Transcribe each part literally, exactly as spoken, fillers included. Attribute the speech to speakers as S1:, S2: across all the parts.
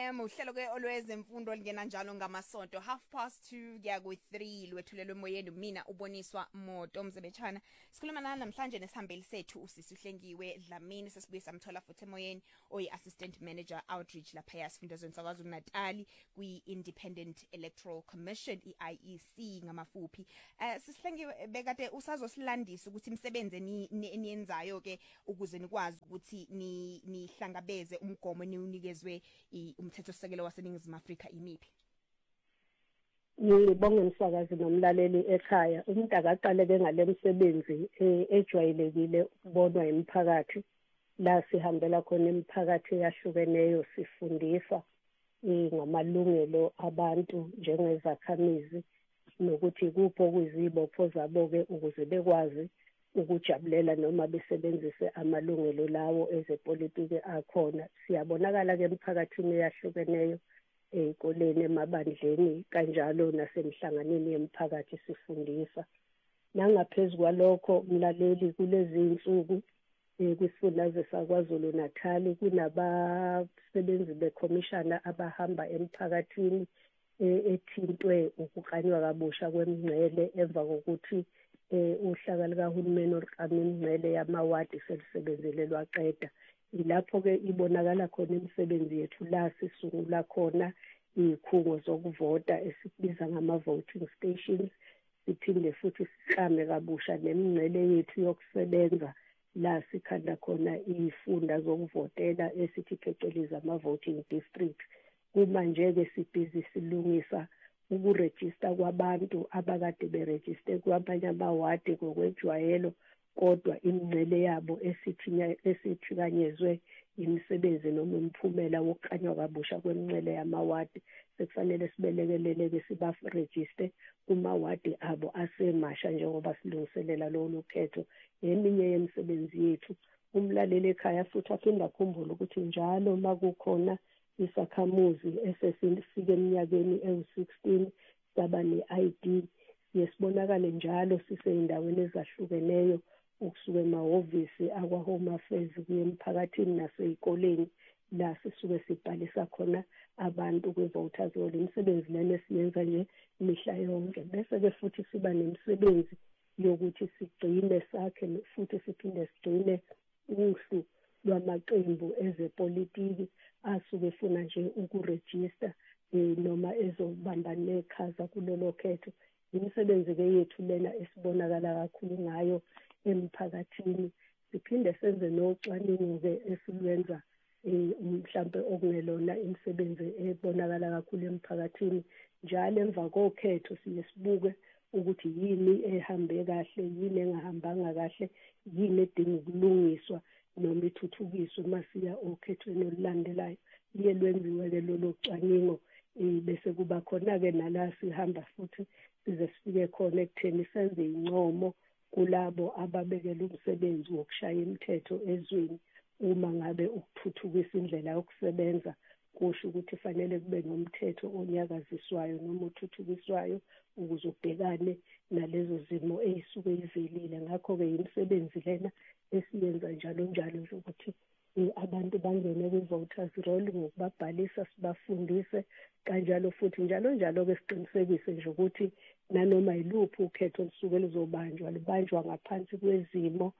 S1: M uhlelo ke olwezemfundo lingena njalo ngamasonto half past two kuya ku three lwethulelwe emoyeni mina uboniswa Moto Mzebechana. Sikhuluma nana namhlanje nesihambeli sethu usisi Uhlengiwe Dlamini sesibuye samthola futhi emoyeni oyi assistant manager outreach lapha yasifundazweni saKwaZulu Natal kwi Independent Electoral Commission I I E C ngamafuphi. Eh sisihlengiwe bekade usazosilandisa ukuthi imsebenze ni eniyenzayo ke ukuze nikwazi ukuthi ni nihlangabeze umgomo niunikezwe umthetho sisekelo waseNingizimu Afrika imiphi.
S2: Ngibonge umsakazi nomlaleli ekhaya umuntu akaqaleke ngalemsebenzi ejwayelekile ukubonwa imiphakathi la sihambela khona imiphakathi eyahlukeneyo sifundisa ngamalungelo abantu njengezakhamizi nokuthi kupho kuzibopho zabo ke ukuze bekwazi ukujabulela noma besebenzise amalungelo lawo ezepolitiki akhona. Siyabonakala ke emphakathini eyahlukeneyo ezikoleni emabandleni kanjalo nasemhlanganweni yemiphakathi sifundisa. Nangaphezulu kwalokho umlaleli kulezi insuku kwisifundazwe saKwaZulu Natal kunabasebenzi bekhomishana abahamba emphakathini ethintwe ukuklanywa kabusha kwemingcele emva kokuthi uhlaka likahulumeni oluqama imingcele yamawadi selisebenzele lwaqeda. Ilapho ke ibonakala khona imisebenzi yethu la sisungula khona izikhungo zokuvota esikubiza ngama voting stations, siphinde futhi siqame kabusha nemingcele yethu yokusebenza la sikhanda khona izifunda zokuvotela esithi pheceleza ama voting districts. Kuma nje ke sibhizi silungisa ukuregister kwabantu abakade beregister kwabanye amawadi ngokwejwayelo kodwa imingcele yabo esithinya esithikanyezwe imisebenzi noma umphumela wokuqanywa kabusha kwemingcele yamawadi sekufanele sibelekelele ke siba register kumawadi abo asemasha njengoba silungiselela lo lukhetho. Eminye yemisebenzi yethu umlaleli ekhaya futhi aphinda akhumbule ukuthi njalo makukhona isakhamuzi esesifike eminyakeni ewu sixteen saba ne-I D yesibonakale njalo siseyindaweni ezahlukeneyo ukusuka emahhovisi akwa Home Affairs kuye emphakathini nasezikoleni la sisuke sibhalisa khona abantu kwe voters roll. Imisebenzi lena esiyenza nje mihla yonke bese ke futhi siba nemisebenzi yokuthi sigcine sakhe futhi siphinde sigcine uhlu lwamaqembu ezepolitiki asuke efuna nje ukuregister noma ezobamba neqhaza kulelo khetho. Imisebenzi ke yethu lena esibonakala kakhulu ngayo emphakathini. Siphinde senze nocwaningo ke esilwenza mhlambe okungelona imisebenzi ebonakala kakhulu emphakathini. Njalo emva kokhetho siye sibuke ukuthi yini ehambe kahle yini engahambanga kahle yini edinga ukulungiswa noma ithuthukiswe masiya okhethweni olulandelayo. Liye lwenziwe ke lolo cwaningo bese kuba khona ke nala sihamba futhi size sifike khona ekutheni senze incomo kulabo ababekela umsebenzi wokushaya imithetho ezweni. Uma ngabe ukuthuthukisa indlela yokusebenza kusho ukuthi fanele kube nomthetho onyakaziswayo noma uthuthukiswayo ukuze ubhekane nalezo zimo ezisuke ivelile. Ngakho ke imisebenzi lena esiyenza njalo njalo ukuthi abantu bangene ku voters roll ngokubabhalisa sibafundise kanjalo futhi njalo njalo ke siqinisekise nje ukuthi nanoma yiluphi ukhetho lisuke lizobanjwa libanjwa ngaphansi kwezimo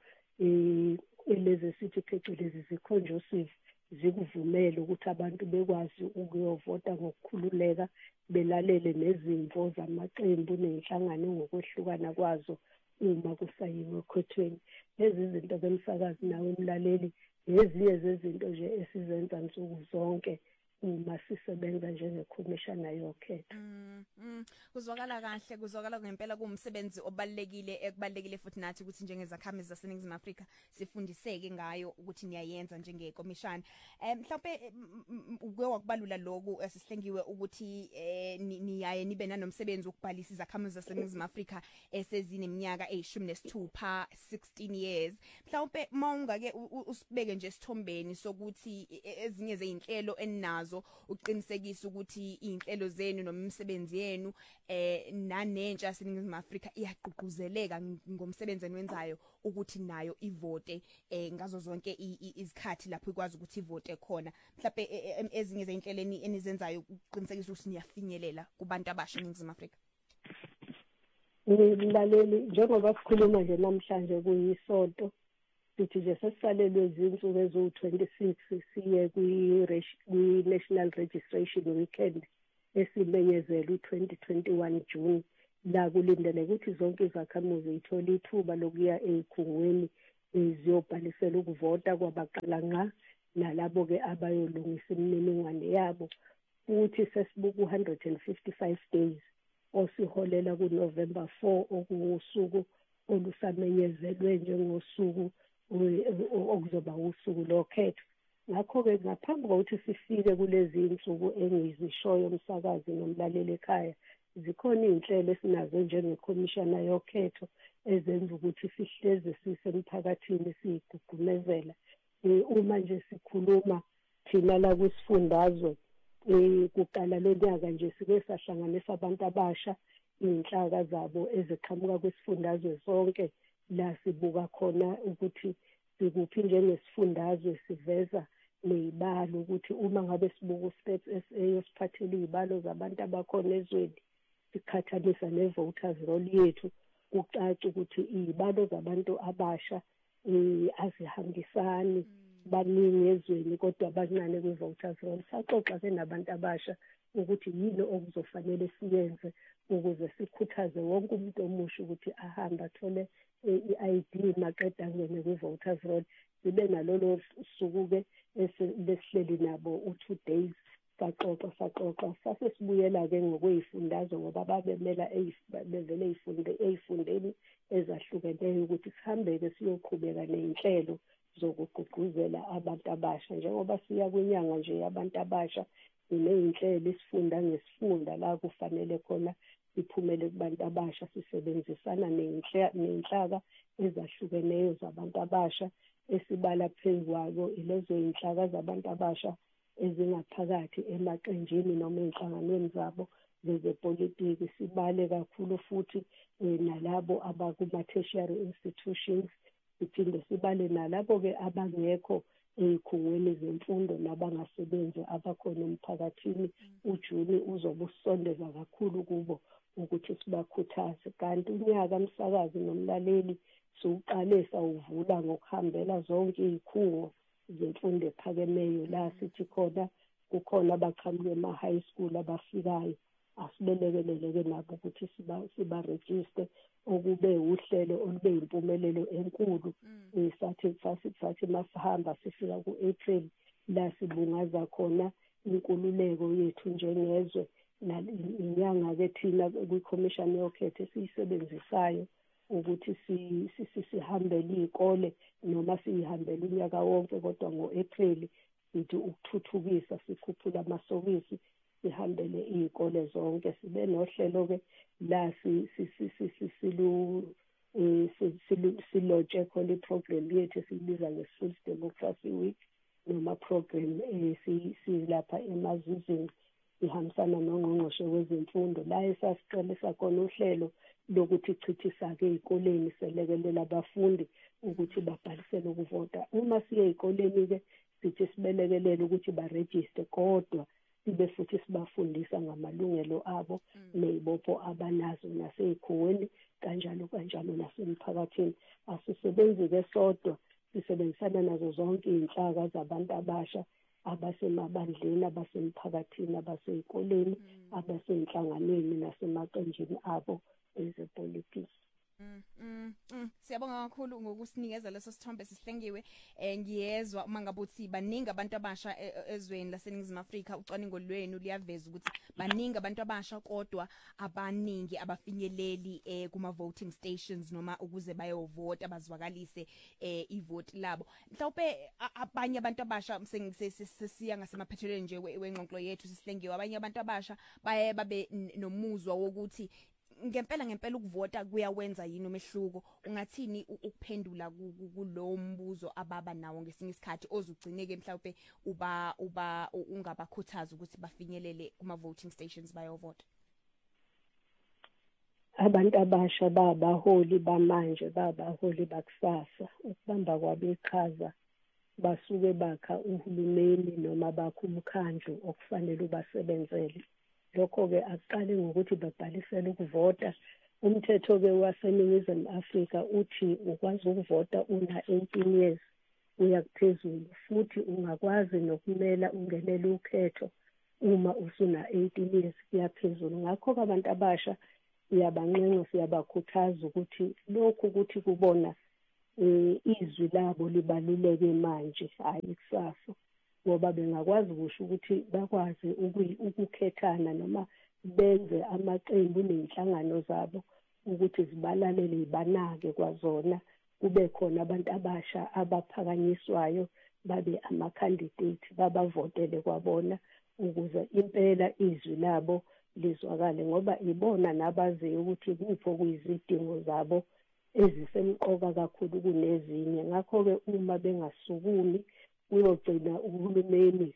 S2: eleze sithi phecelezi ziconducive zikuvumela ukuthi abantu bekwazi ukuyovota ngokukhululeka belalele nezimvo zamaqembu nenhlangano ngokwehlukana kwazo uma kusayiwe ekhethweni. Lezi izinto zemsakazi nawe umlaleli ezinye zezinto nje esizenza nsuku zonke uma sisebenza njengekhomishana yokhetho.
S1: Mm, mm. Kuzwakala kahle kuzwakala ngempela kuumsebenzi obalekile ekubalekile futhi nathi ukuthi njengezakhamuzi zaseNingizimu Afrika sifundiseke ngayo ukuthi niyayenza njengekomishana. Eh mhlawumbe uke wakubalula lokhu esihlengiwe ukuthi eh niyaye nibe nanomsebenzi ukubhalisa izakhamuzi zaseNingizimu Afrika esezineminyaka eyishumi nesithupha sixteen years. Mhlawumbe mawungake usibeke nje sithombeni sokuthi ezinye zeinhlelo eninazo uqinisekisa ukuthi inhlelo zenu noma imisebenzi yenu eh nanentsha yaseNingizimu Afrika iyaqhuquzeleka ngomsebenzi enwenzayo ukuthi nayo ivote eh ngazo zonke izikhathi lapho ikwazi ukuthi ivote khona. Mhlawumbe ezinye zeinhleleni enizenzayo ukuqinisekisa ukuthi niyafinyelela kubantu abasha eNingizimu Afrika?
S2: Ngilaleli njengoba sikhuluma nje namhlanje kuyisonto sithi nje sesisalelwe izinsuku eziwu twenty-six siye kwi-National Registration Weekend esimenyezelwe twenty twenty-one June la kulindeleke ukuthi zonke izakhamuzi zithola ithuba lokuya ezikhungweni ziyobhalisela ukuvota kwabaqala nqa nalabo ke abayolungisa imininingwane yabo futhi sesibuka one hundred fifty-five days osiholela kuNovember four okuwusuku olusamenyezelwe njengosuku okuzoba usuku lokhetho. Ngakho-ke ngaphambi kokuthi sifike kulezi insuku engizishoyo umsakazi nomlaleli ekhaya, zikhona iy'nhlelo esinazo njengekhomishana yokhetho ezenza ukuthi sihleze sisemphakathini siyigugumezela. Uma nje sikhuluma thina la kwisifundazwe eh kuqala lonyaka nje sike sahlanganisa abantu abasha inhlaka zabo eziqhamuka kwisifundazwe sonke la sibuka khona ukuthi sikuphi njengesifundazwe siveza nezibalo ukuthi uma ngabe sibuka uStats S A osiphathele izibalo zabantu abakhona ezweni sikhathalisa nevoters roll yethu kucaca ukuthi izibalo zabantu abasha eh azihambisani baningi ezweni kodwa abancane kwi-voters roll. Saxoxa ke nabantu abasha ukuthi yini okuzofanele siyenze ukuze sikhuthaze wonke umuntu omusha ukuthi ahambe athole i-I D maqeda ngene kwi-voters roll. Sibe nalolo suku-ke lesihleli nabo u-two days saxoxa saxoxa sase sibuyela-ke ngokwey'fundazwe ngoba babemela bevele ey'fundeni ezahlukeneyo ukuthi sihambe-ke siyoqhubeka ney'nhlelo zokugqugquzela abantu abasha. Njengoba siya kwinyanga nje yabantu abasha siney'nhlelo isifunda ngesifunda la kufanele khona siphumele kubantu abasha sisebenzisana ney'nhlaka ezahlukeneyo zabantu abasha esibala phezu kwabo ilezo y'nhlaka zabantu abasha ezingaphakathi emaqenjini noma ey'nhlanganweni zabo zezepolitiki. Sibale kakhulu futhi nalabo abakuma-tertiary institutions, siphinde sibale nalabo-ke abangekho ey'khungweni zemfundo nabangasebenzi abakhona emphakathini. uJuni uzobe usondeza kakhulu kubo ukuthi sibakhuthaze. Kanti unyaka msakazi nomlaleli siwuqale sawuvula ngokuhambela zonke iy'khungo zemfundo ephakemeyo la sithi khona kukhona abaqhamuke ema-high school abafikayo asibelekelele-ke nabo ukuthi sibarejiste okube uhlelo olube yimpumelelo enkulu. sathi sathi sathi masihamba sifika ku-April la sibungaza khona inkululeko yethu njengezwe inyanga-ke thina kwikhomishani yokhetho esiyisebenzisayo ukuthi sihambele iy'kole noma siyihambele unyaka wonke kodwa ngo-April sithi ukuthuthukisa sikhuphula amasokisi sihambele iy'kole zonke. Sibe nohlelo-ke la silotshe khona iprogram yethu esiyibiza nge-Schools Democracy Week noma program silapha emazuzini ihambisana nongqongqoshe wezemfundo la esasicela sakhona uhlelo lokuthi chithisa-ke ey'koleni selekelela abafundi ukuthi babhalisele ukuvota. Uma siye ey'koleni-ke sithi sibelekelele ukuthi barejiste kodwa sibe futhi sibafundisa ngamalungelo abo ney'bopho abanazo nasey'khungweni kanjalo kanjalo nasemphakathini. Asisebenzi-ke sodwa, sisebenzisana nazo zonke iy'nhlaka zabantu abasha abasemabandleni, abasemphakathini, abasey'koleni, abasey'nhlanganweni nasemaqenjini abo ezepolitiki.
S1: Mm, mm, mm. Siyabonga kakhulu ngokusinikeza leso sithombe sihlengiwe. Eh ngiyezwa uma ngabe uthi baningi abantu abasha ezweni laseNingizimu Afrika, ucwaningo lwenu liyaveza ukuthi baningi abantu abasha kodwa abaningi abafinyeleli eh kuma voting stations noma ukuze bayovota bazwakalise eh ivote labo. Mhlawumbe abanye abantu abasha sesiya ngasemaphethelweni nje wengxoxo yethu sihlengiwe, abanye abantu abasha baye babe nomuzwa wokuthi ngempela ngempela ukuvota kuyawenza yini umehluko. Ungathini ukuphendula kulowo mbuzo ababa nawo ngesinye isikhathi ozugcineke mhlawumbe uba uba ungabakhuthaza ukuthi bafinyelele kuma voting stations bayovota?
S2: Abantu abasha babaholi bamanje babaholi bakusasa ukubamba kwabo iqhaza basuke bakha uhulumeni noma bakha umkhandlu okufanele ubasebenzele. Lokho-ke akuqale ngokuthi babhalisele ukuvota. Umthetho-ke waseNingizimu Afrika uthi ukwazi ukuvota una eighteen years uya kuphezulu, futhi ungakwazi nokumela ungenele ukhetho uma usuna eighteen years kuyaphezulu. Ngakho-ke abantu abasha siyabancenga, siyabakhuthaza ukuthi lokhu ukuthi kubona izwi labo libaluleke manje hayi kusasa, ngoba bengakwazi kusho ukuthi bakwazi ukukhethana noma benze amaqembu nenhlangano zabo ukuthi zibalalele ibanake kwazona, kube khona abantu abasha abaphakanyiswayo babe ama-candidate babavotele kwabona ukuze impela izwi labo lizwakale, ngoba ibona nabaziyo ukuthi kupho kuyizidingo zabo ezisemqoka kakhulu kunezinye. Ngakho-ke uma bengasukumi uyogcina uhulumeni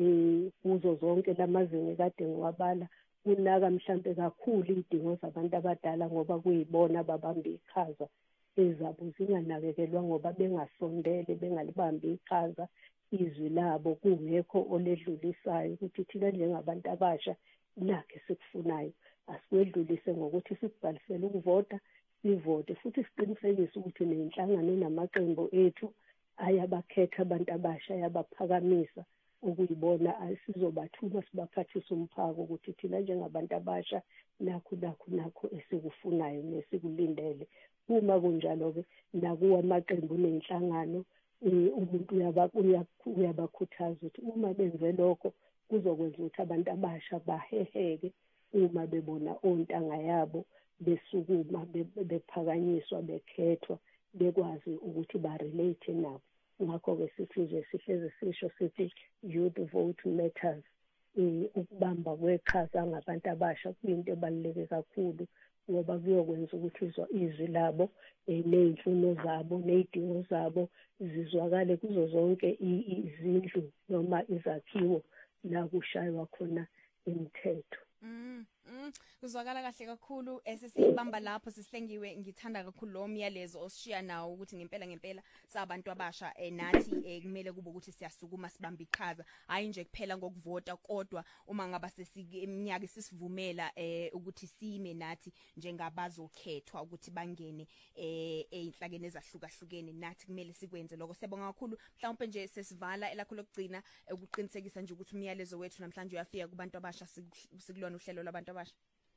S2: kuzo zonke lamazinga kade ngiwabala unaka mhlambe kakhulu iy'dingo zabantu abadala, ngoba kuyibona babambe iqhaza ezabo zinganakekelwa ngoba bengasondele bengalibambi iqhaza izwi labo, kungekho oledlulisayo ukuthi thina njengabantu abasha nakhe sikufunayo. Asikwedlulise ngokuthi sikubhalisele ukuvota, sivote, futhi siqinisekise ukuthi nenhlangano namaqembu ethu ayabakhetha abantu abasha, ayabaphakamisa, ukuyibona sizobathuma sibaphathisa umphako ukuthi thina njengabantu abasha nakho nakho nakho esikufunayo nesikulindele. Uma kunjalo-ke nakuwa amaqembu nenhlangano umuntu uyabakhuthaza ukuthi uma benze lokho kuzokwenza ukuthi abantu abasha baheheke uma bebona ontanga yabo besukuma bephakanyiswa bekhethwa bekwazi ukuthi barelate nabo. Ngakho-ke sithi nje sihlezi sisho sithi youth vote matters. Ukubamba kweqhaza ngabantu abasha kuyinto ebaluleke kakhulu, ngoba kuyokwenza ukuthi izwi labo ney'mfuno zabo ney'dingo zabo zizwakale kuzo zonke izindlu noma izakhiwo la kushaywa khona imithetho.
S1: Mm, mm, kuzwakala kahle kakhulu. Esesibamba lapho sisihlengiwe, ngithanda kakhulu lo myalezo osishiya nawo ukuthi ngempela ngempela sabantu abasha eh, nathi eh, kumele kube ukuthi siyasukuma sibamba iqhaza, hayi nje kuphela ngokuvota, kodwa uma ngaba sesiminyaka sisivumela eh, ukuthi sime nathi njengabazokhethwa ukuthi bangene eh einhlakeni ezahlukahlukene, nathi kumele sikwenze lokho. Siyabonga kakhulu. Mhlawumbe nje sesivala elakho lokugcina ukuqinisekisa nje ukuthi umyalezo wethu namhlanje uyafika kubantu abasha sikulona uhlelo labantu abasha.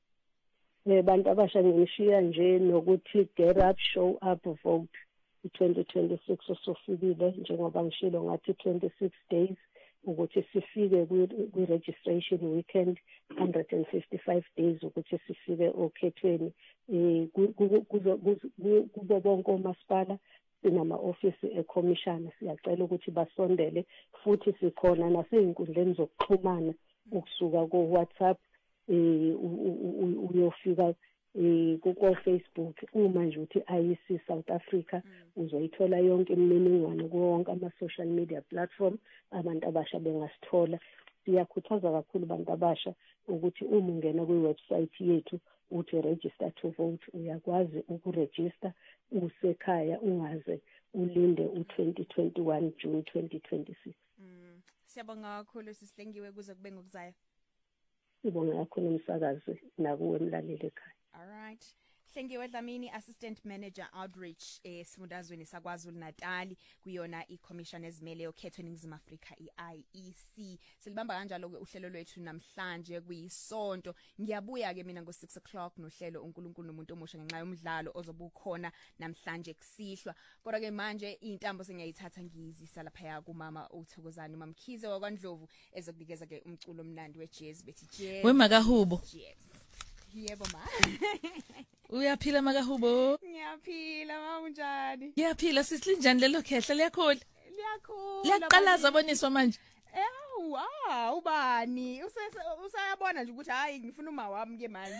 S2: Eh bantu abasha ngishiya nje nokuthi get up, show up, vote. twenty twenty-six osofikile njengoba ngishilo ngathi twenty-six days ukuthi sifike kwi registration weekend, one hundred fifty-five days ukuthi sifike okhethweni. Eh kubo bonke omasipala sinama office eCommission, siyacela ukuthi basondele, futhi sikhona nasey'nkundleni zokuxhumana ukusuka ko WhatsApp eh uyofika eh ku Facebook. Uma nje uthi I E C South Africa uzoyithola yonke imininingwane kuwonke ama social media platform abantu abasha bengasithola. Siyakhuthaza kakhulu abantu abasha ukuthi uma ungena kwi website yethu uthi register to vote, uyakwazi ukuregister usekhaya ungaze ulinde u twenty twenty-one June twenty twenty-six.
S1: Mm. Siyabonga kakhulu sisihlengiwe kuze kube ngokuzayo.
S2: Sibonga kakhulu umsakazi nakuwe mlaleli ekhaya.
S1: All right. Hlengiwe Dlamini, Assistant Manager Outreach esifundazweni saKwaZulu Natal kuyona iCommission ezimele okhethwe eNingizimu Afrika i-I E C. Silibamba kanjalo ke uhlelo lwethu namhlanje kuyisonto. Ngiyabuya ke mina ngo six o'clock nohlelo uNkulunkulu nomuntu omusha ngenxa yomdlalo ozobukhona namhlanje kusihlwa. Kodwa ke manje intambo sengiyayithatha ngizisa lapha ya kumama uThokozani uMamkhize wakwaNdlovu ezokunikeza ke umculo omnandi weJazz bethi jazz.
S3: Wemakahubo.
S1: Yebo ma.
S3: Uyaphila Makahubo?
S1: Ngiyaphila mama unjani?
S3: Ngiyaphila sisilinjani lelo khehla liyakhula?
S1: Liyakhula.
S3: Liyaqalaza aboniswa manje.
S1: Eh wow ubani? Usayabona nje ukuthi hayi ngifuna uma wami ke manje.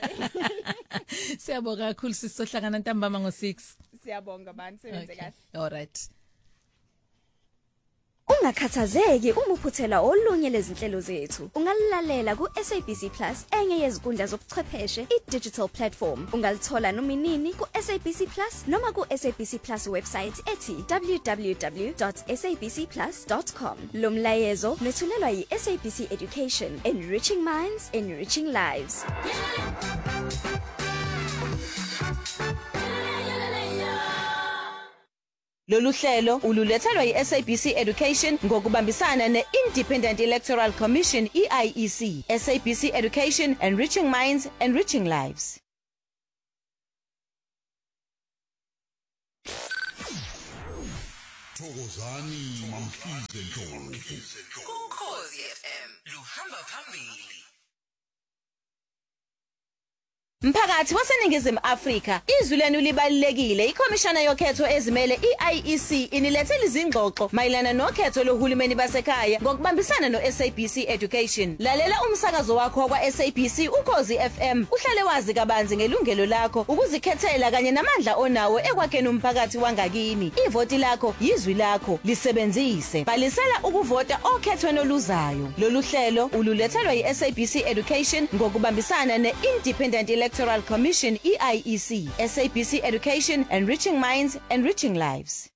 S3: Siyabonga kakhulu sisohlangana ntambama ngo six.
S1: Siyabonga bani sebenze kahle.
S3: All right.
S4: Ungakhathazeki uma uphuthela olunye lezinhlelo zethu. Ungalilalela ku S A B C Plus enye yezinkundla zobuchwepheshe i-digital platform. Ungalithola noma inini ku S A B C Plus noma ku S A B C Plus website ethi w w w dot s a b c plus dot com. Lo mlayezo nethulelwa yi-S A B C Education, enriching minds, enriching lives.
S5: Lolu hlelo ululethelwa yi-S A B C Education ngokubambisana ne-Independent Electoral Commission I I E C. S A B C Education, enriching minds, enriching lives.
S6: Thokozani Mamkhize Ndlovu.
S7: Ukhozi F M luhamba phambili.
S5: Mphakathi waseNingizimu Afrika, izwi lenu libalulekile. Ikhomishana yokhetho ezimele I I E C inilethele izingxoxo mayelana nokhetho lohulumeni basekhaya ngokubambisana no-S A B C Education. Lalela umsakazo wakho wakwa S A B C Ukhozi F M. Uhlale wazi kabanzi ngelungelo lakho ukuzikhethela kanye namandla onawo ekwakheni umphakathi wangakini. Ivoti lakho yizwi lakho, lisebenzise. Balisela ukuvota okhethweni oluzayo. Lolu hlelo ululethelwa yi-S A B C Education ngokubambisana ne-Independent Electoral Commission I I E C. S A B C Education, enriching minds, enriching lives.